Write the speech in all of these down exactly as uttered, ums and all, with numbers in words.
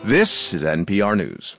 This is N P R News.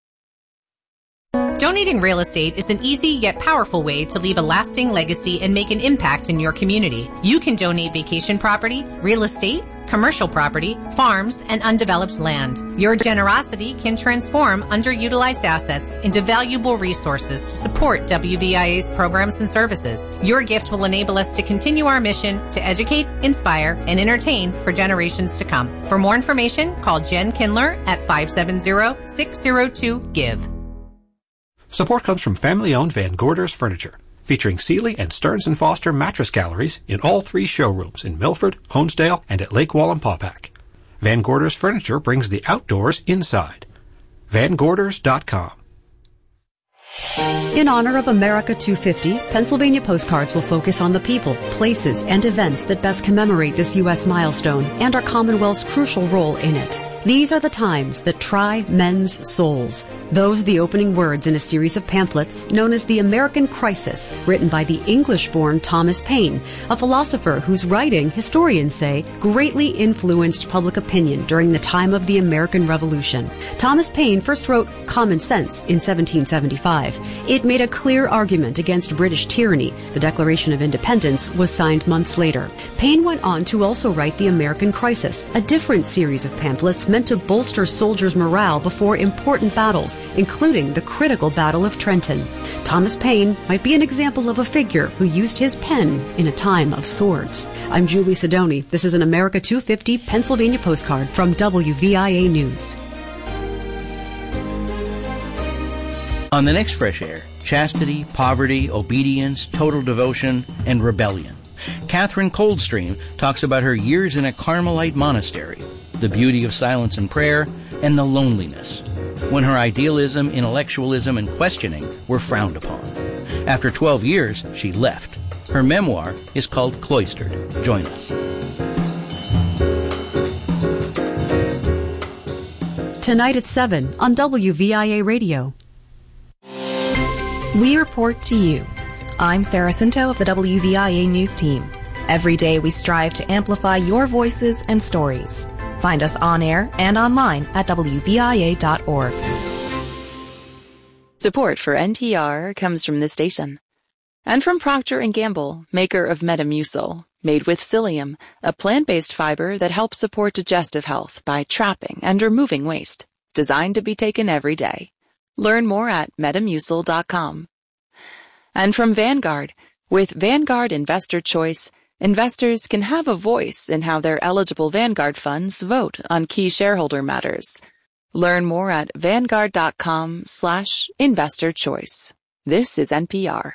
Donating real estate is an easy yet powerful way to leave a lasting legacy and make an impact in your community. You can donate vacation property, real estate, commercial property, farms, and undeveloped land. Your generosity can transform underutilized assets into valuable resources to support W V I A's programs and services. Your gift will enable us to continue our mission to educate, inspire, and entertain for generations to come. For more information, call Jen Kindler at five seven zero, six zero two, GIVE. Support comes from family-owned Van Gorders Furniture, featuring Sealy and Stearns and Foster mattress galleries in all three showrooms in Milford, Honesdale, and at Lake Wallenpaupack. Van Gorders Furniture brings the outdoors inside. van gorders dot com. In honor of America two fifty, Pennsylvania Postcards will focus on the people, places, and events that best commemorate this U S milestone and our Commonwealth's crucial role in it. These are the times that try men's souls. Those are the opening words in a series of pamphlets known as The American Crisis, written by the English-born Thomas Paine, a philosopher whose writing, historians say, greatly influenced public opinion during the time of the American Revolution. Thomas Paine first wrote Common Sense in seventeen seventy-five. It made a clear argument against British tyranny. The Declaration of Independence was signed months later. Paine went on to also write The American Crisis, a different series of pamphlets meant to bolster soldiers' morale before important battles, including the critical Battle of Trenton. Thomas Paine might be an example of a figure who used his pen in a time of swords. I'm Julie Sidoni. This is an America two fifty Pennsylvania postcard from W V I A News. On the next Fresh Air, chastity, poverty, obedience, total devotion, and rebellion. Catherine Coldstream talks about her years in a Carmelite monastery, the beauty of silence and prayer, and the loneliness, when her idealism, intellectualism, and questioning were frowned upon. After twelve years, she left. Her memoir is called Cloistered. Join us. Tonight at seven on W V I A Radio. We report to you. I'm Sarah Cinto of the W V I A News team. Every day we strive to amplify your voices and stories. Find us on air and online at W V I A dot org. Support for N P R comes from this station. And from Procter and Gamble, maker of Metamucil, made with psyllium, a plant-based fiber that helps support digestive health by trapping and removing waste. Designed to be taken every day. Learn more at metamucil dot com. And from Vanguard, with Vanguard Investor Choice, investors can have a voice in how their eligible Vanguard funds vote on key shareholder matters. Learn more at vanguard dot com slash investor choice. This is N P R.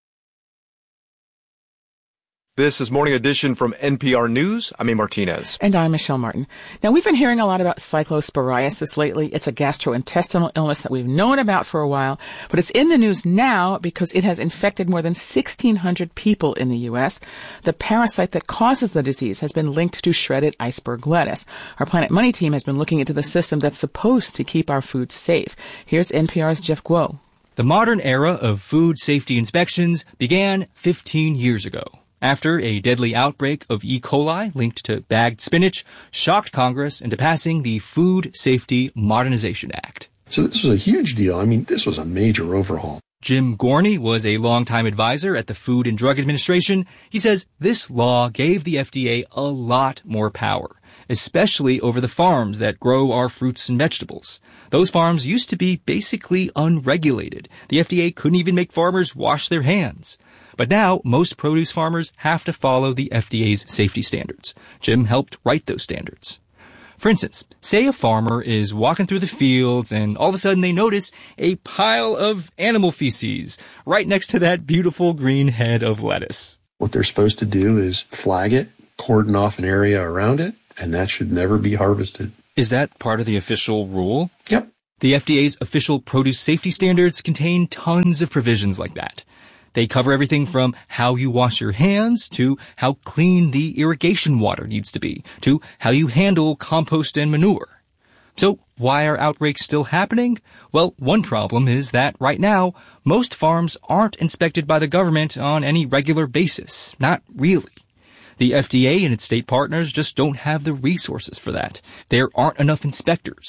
This is Morning Edition from N P R News. I'm A. Martinez. And I'm Michelle Martin. Now, we've been hearing a lot about cyclosporiasis lately. It's a gastrointestinal illness that we've known about for a while, but it's in the news now because it has infected more than sixteen hundred people in the U S. The parasite that causes the disease has been linked to shredded iceberg lettuce. Our Planet Money team has been looking into the system that's supposed to keep our food safe. Here's N P R's Jeff Guo. The modern era of food safety inspections began fifteen years ago, after a deadly outbreak of E. coli linked to bagged spinach shocked Congress into passing the Food Safety Modernization Act. So this was a huge deal. I mean, this was a major overhaul. Jim Gorney was a longtime advisor at the Food and Drug Administration. He says this law gave the F D A a lot more power, especially over the farms that grow our fruits and vegetables. Those farms used to be basically unregulated. The F D A couldn't even make farmers wash their hands. But now, most produce farmers have to follow the F D A's safety standards. Jim helped write those standards. For instance, say a farmer is walking through the fields and all of a sudden they notice a pile of animal feces right next to that beautiful green head of lettuce. What they're supposed to do is flag it, cordon off an area around it, and that should never be harvested. Is that part of the official rule? Yep. The F D A's official produce safety standards contain tons of provisions like that. They cover everything from how you wash your hands to how clean the irrigation water needs to be to how you handle compost and manure. So why are outbreaks still happening? Well, one problem is that right now, most farms aren't inspected by the government on any regular basis. Not really. The F D A and its state partners just don't have the resources for that. There aren't enough inspectors.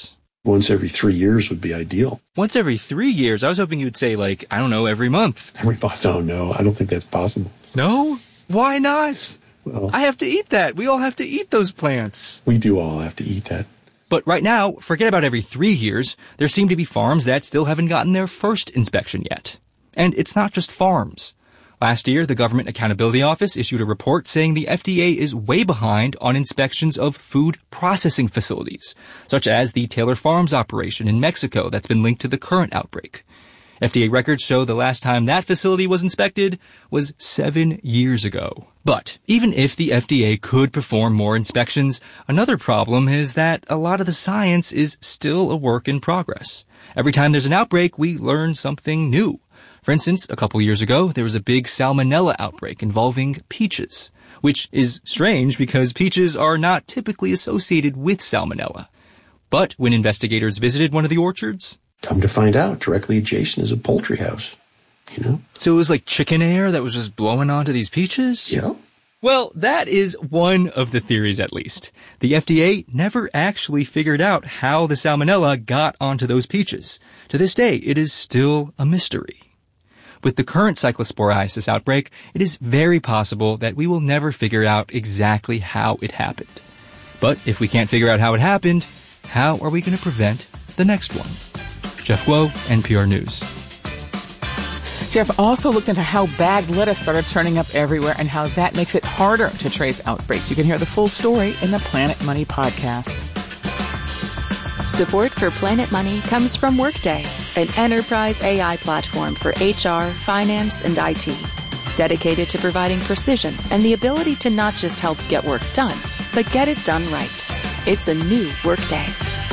Once every three years would be ideal. Once every three years? I was hoping you would say, like, I don't know, every month. Every month? Oh, no. I don't think that's possible. No? Why not? Well, I have to eat that. We all have to eat those plants. We do all have to eat that. But right now, forget about every three years. There seem to be farms that still haven't gotten their first inspection yet. And it's not just farms. Last year, the Government Accountability Office issued a report saying the F D A is way behind on inspections of food processing facilities, such as the Taylor Farms operation in Mexico that's been linked to the current outbreak. F D A records show the last time that facility was inspected was seven years ago. But even if the F D A could perform more inspections, another problem is that a lot of the science is still a work in progress. Every time there's an outbreak, we learn something new. For instance, a couple years ago, there was a big salmonella outbreak involving peaches, which is strange because peaches are not typically associated with salmonella. But when investigators visited one of the orchards, come to find out, directly adjacent is a poultry house, you know? So it was like chicken air that was just blowing onto these peaches? Yeah. Well, that is one of the theories, at least. The F D A never actually figured out how the salmonella got onto those peaches. To this day, it is still a mystery. With the current cyclosporiasis outbreak, it is very possible that we will never figure out exactly how it happened. But if we can't figure out how it happened, how are we going to prevent the next one? Jeff Guo, N P R News. Jeff also looked into how bagged lettuce started turning up everywhere and how that makes it harder to trace outbreaks. You can hear the full story in the Planet Money podcast. Support for Planet Money comes from Workday, an enterprise A I platform for H R, finance, and I T. Dedicated to providing precision and the ability to not just help get work done, but get it done right. It's a new Workday.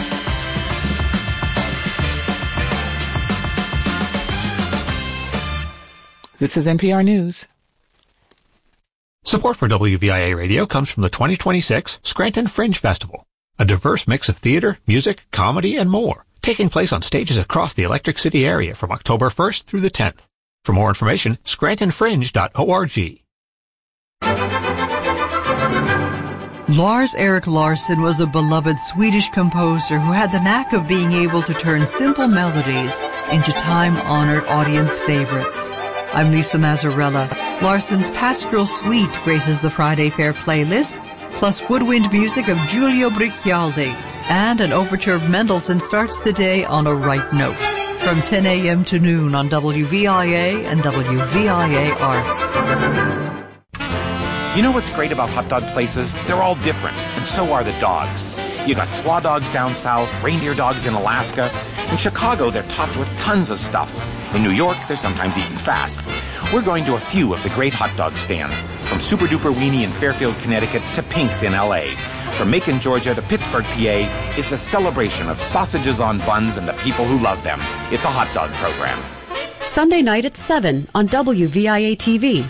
This is N P R News. Support for W V I A Radio comes from the twenty twenty-six Scranton Fringe Festival, a diverse mix of theater, music, comedy, and more, taking place on stages across the Electric City area from October first through the tenth. For more information, scranton fringe dot org. Lars-Erik Larsson was a beloved Swedish composer who had the knack of being able to turn simple melodies into time-honored audience favorites. I'm Lisa Mazzarella. Larsson's Pastoral Suite graces the Friday Fair playlist, plus woodwind music of Giulio Briccialdi. And an overture of Mendelssohn starts the day on a right note. From ten a.m. to noon on W V I A and W V I A Arts. You know what's great about hot dog places? They're all different, and so are the dogs. You got slaw dogs down south, reindeer dogs in Alaska. In Chicago, they're topped with tons of stuff. In New York, they're sometimes eaten fast. We're going to a few of the great hot dog stands, from Super Duper Weenie in Fairfield, Connecticut, to Pink's in L A. From Macon, Georgia, to Pittsburgh, P A, it's a celebration of sausages on buns and the people who love them. It's a hot dog program. Sunday night at seven on W V I A T V.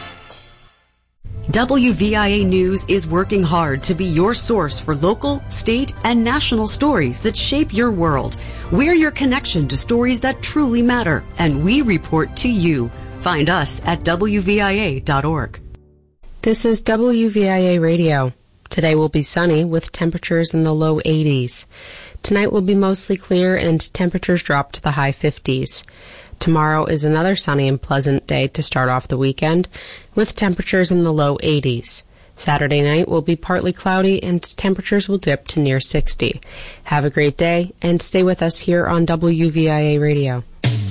W V I A News is working hard to be your source for local, state, and national stories that shape your world. We're your connection to stories that truly matter, and we report to you. Find us at W V I A dot org. This is W V I A Radio. Today will be sunny with temperatures in the low eighties. Tonight will be mostly clear and temperatures drop to the high fifties. Tomorrow is another sunny and pleasant day to start off the weekend, with temperatures in the low eighties. Saturday night will be partly cloudy and temperatures will dip to near sixty. Have a great day and stay with us here on W V I A Radio.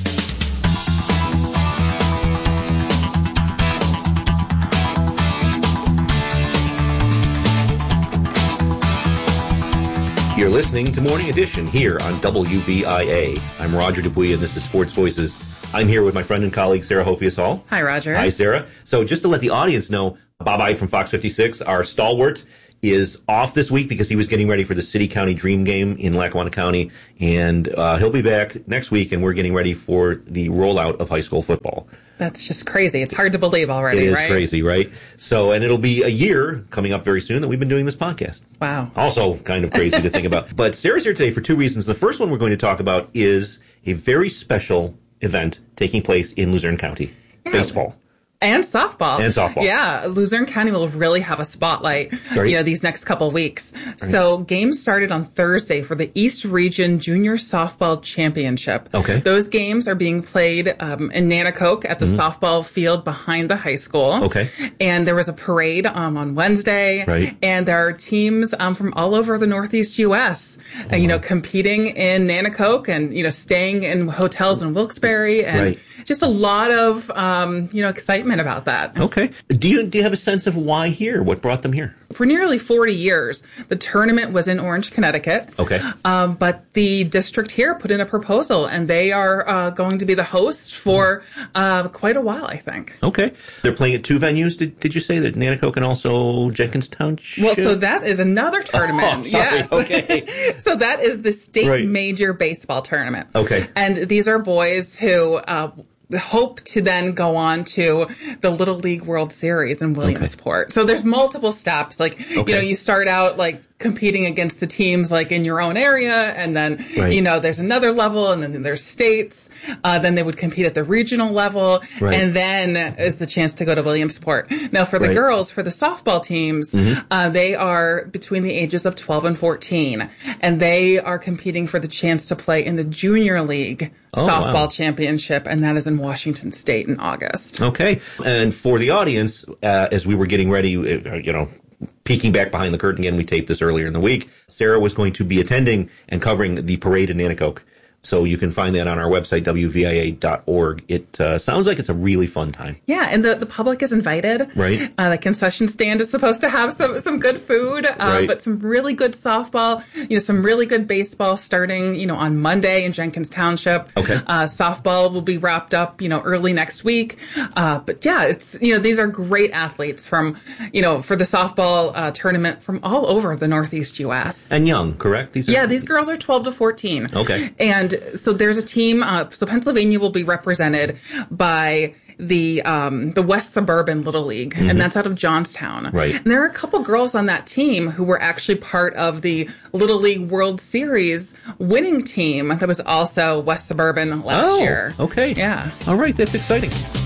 You're listening to Morning Edition here on W V I A. I'm Roger Dubuis, and this is Sports Voices. I'm here with my friend and colleague, Sarah Hofias Hall. Hi, Roger. Hi, Sarah. So just to let the audience know, Bob Ide from Fox fifty-six, our stalwart, is off this week because he was getting ready for the City-County Dream Game in Lackawanna County, and uh, he'll be back next week, and we're getting ready for the rollout of high school football. That's just crazy. It's hard to believe already, right? It is right? crazy, right? So, and it'll be a year coming up very soon that we've been doing this podcast. Wow. Also kind of crazy to think about. But Sarah's here today for two reasons. The first one we're going to talk about is a very special event taking place in Luzerne County. Yeah. Baseball. And softball. And softball. Yeah. Luzerne County will really have a spotlight, Right. you know, these next couple of weeks. Right. So games started on Thursday for the East Region Junior Softball Championship. Okay. Those games are being played um, in Nanticoke at the mm-hmm. softball field behind the high school. Okay. And there was a parade um, on Wednesday. Right. And there are teams um, from all over the Northeast U S, uh, you know, competing in Nanticoke and, you know, staying in hotels in Wilkes-Barre and Right. just a lot of, um, you know, excitement about that. Okay. Do you do you have a sense of why here? What brought them here? For nearly forty years, the tournament was in Orange, Connecticut. Okay. Um, but the district here put in a proposal, and they are uh, going to be the host for uh, quite a while, I think. Okay. They're playing at two venues, did, did you say? That Nanticoke and also Jenkins Township? Well, so that is another tournament. Oh, sorry. Yes. Okay. So that is the state Right. major baseball tournament. Okay. And these are boys who uh, hope to then go on to the Little League World Series in Williamsport. Okay. So there's multiple steps. Like, okay. you know, you start out like competing against the teams like in your own area, and then, right. you know, there's another level, and then there's states. Uh, then they would compete at the regional level, right. and then is the chance to go to Williamsport. Now, for the right. girls, for the softball teams, mm-hmm. uh, they are between the ages of twelve and fourteen, and they are competing for the chance to play in the Junior League oh, softball wow. championship, and that is in Washington State in August. Okay. And for the audience, uh, as we were getting ready, you know, peeking back behind the curtain again, we taped this earlier in the week. Sarah was going to be attending and covering the parade in Nanticoke. So you can find that on our website, W V I A dot org. It uh, sounds like it's a really fun time. Yeah, and the, the public is invited. Right. Uh, the concession stand is supposed to have some, some good food, uh, right. but some really good softball, you know, some really good baseball starting, you know, on Monday in Jenkins Township. Okay. Uh, softball will be wrapped up, you know, early next week. Uh, but yeah, it's, you know, these are great athletes from, you know, for the softball uh, tournament from all over the Northeast U S. And young, correct? These are yeah, these girls are twelve to fourteen. Okay. And so there's a team, uh, so Pennsylvania will be represented by the um, the West Suburban Little League, mm-hmm. and that's out of Johnstown. Right. And there are a couple girls on that team who were actually part of the Little League World Series winning team that was also West Suburban last oh, year. Okay. Yeah. All right, that's exciting.